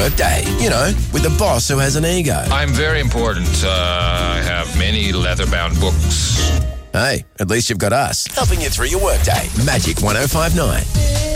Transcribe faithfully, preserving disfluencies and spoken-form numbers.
workday. You know, with the boss who has an ego. I'm very important. Uh, I have many leather-bound books. Hey, at least you've got us helping you through your workday. Magic one oh five nine.